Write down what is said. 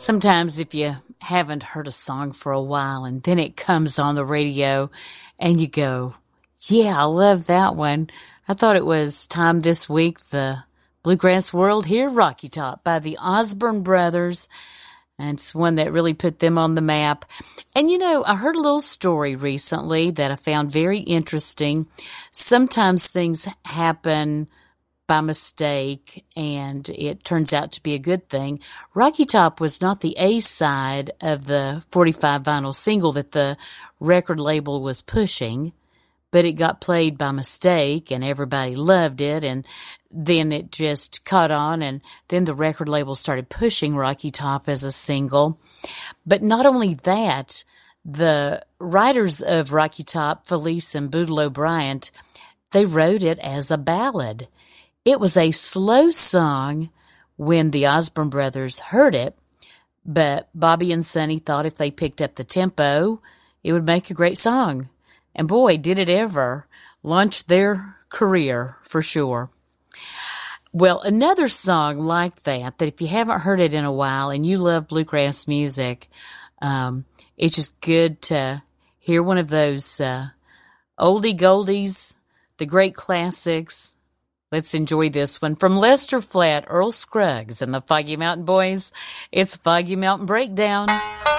Sometimes if you haven't heard a song for a while and then it comes on the radio and you go, yeah, I love that one. I thought it was time this week, the Bluegrass World Here, Rocky Top by the Osborne Brothers. And it's one that really put them on the map. And, you know, I heard a little story recently that I found very interesting. Sometimes things happen by mistake, and it turns out to be a good thing. Rocky Top was not the A side of the 45 vinyl single that the record label was pushing, but it got played by mistake, and everybody loved it, and then it just caught on, and then the record label started pushing Rocky Top as a single. But not only that, the writers of Rocky Top, Felice and Boodle O'Bryant, they wrote it as a ballad. It was a slow song when the Osborne Brothers heard it, but Bobby and Sonny thought if they picked up the tempo, it would make a great song. And boy, did it ever. Launched their career, for sure. Well, another song like that if you haven't heard it in a while and you love bluegrass music, it's just good to hear one of those oldie goldies, the great classics. Let's enjoy this one from Lester Flatt, Earl Scruggs, and the Foggy Mountain Boys. It's Foggy Mountain Breakdown.